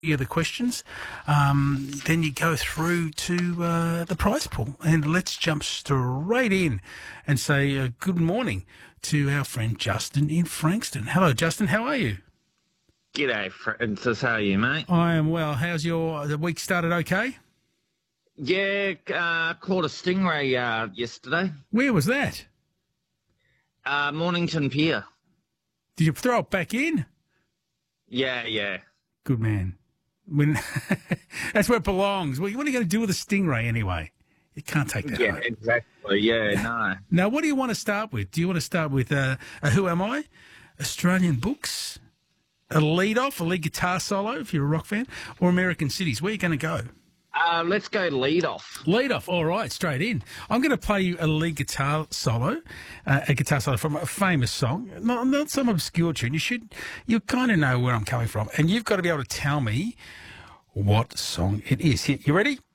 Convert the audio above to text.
the questions. Then you go through to the prize pool. And let's jump straight in and say good morning to our friend Justin in Frankston. Hello, Justin. How are you? G'day, Francis. How are you, mate? I am well. How's the week started okay? Yeah, caught a stingray yesterday. Where was that? Mornington Pier. Did you throw it back in? Yeah. Good man. That's where it belongs. What are you going to do with a stingray anyway? You can't take that Yeah, home. exactly. Yeah, no. Now, what do you want to start with? Do you want to start with Who Am I? Australian books? A lead-off, a lead guitar solo, if you're a rock fan, or American cities? Where are you going to go? Let's go lead off. Lead off, all right, straight in. I'm going to play you a lead guitar solo, from a famous song, not some obscure tune. You kind of know where I'm coming from, and you've got to be able to tell me what song it is. Here, you ready?